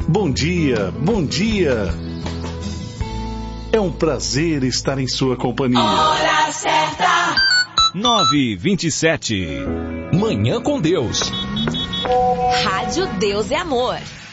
Bom dia, bom dia. É um prazer estar em sua companhia. Hora certa. 9h27. Manhã com Deus. Rádio Deus é Amor.